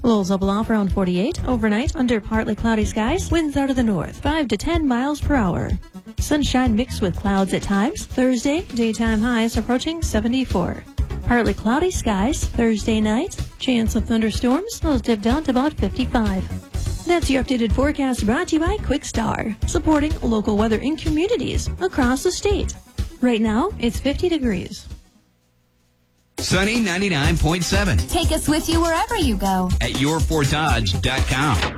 Lows level off around 48. Overnight, under partly cloudy skies. Winds out of the north, 5 to 10 miles per hour. Sunshine mixed with clouds at times. Thursday, daytime highs approaching 74. Partly cloudy skies. Thursday night, chance of thunderstorms. Lows dip down to about 55. That's your updated forecast brought to you by Quick Star, supporting local weather in communities across the state. Right now, it's 50 degrees. Sunny 99.7. Take us with you wherever you go at yourfortodge.com.